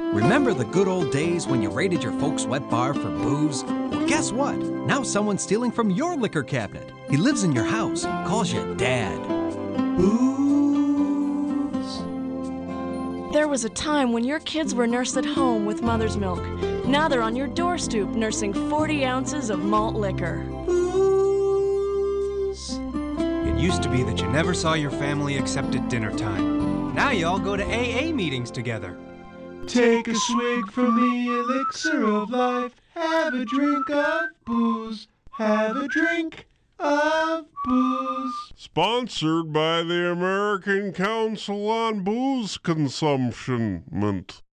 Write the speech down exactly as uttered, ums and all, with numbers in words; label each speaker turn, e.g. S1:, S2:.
S1: Remember the good old days when you raided your folks' wet bar for booze? Well, guess what? Now someone's stealing from your liquor cabinet. He lives in your house, calls you Dad. Booze.
S2: There was a time when your kids were nursed at home with mother's milk. Now they're on your doorstep nursing forty ounces of malt liquor.
S1: Booze.
S3: It used to be that you never saw your family except at dinner time. Now you all go to A A meetings together.
S4: Take a swig from the elixir of life. Have a drink of booze. Have a drink of booze.
S5: Sponsored by the American Council on Booze Consumption.